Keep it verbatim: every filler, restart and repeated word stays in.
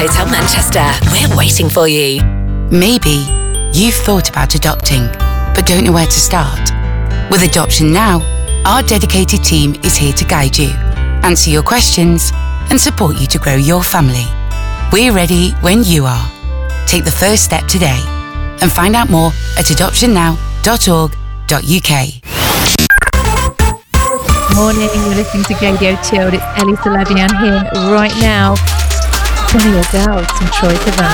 Hotel Manchester. We're waiting for you. Maybe you've thought about adopting, but don't know where to start. With Adoption Now, our dedicated team is here to guide you, answer your questions, and support you to grow your family. We're ready when you are. Take the first step today and find out more at adoption now dot org dot U K. Morning, you're listening to Radio Chilled. It's Ellie Salabian here right now. One of your girls from Troy Sivan.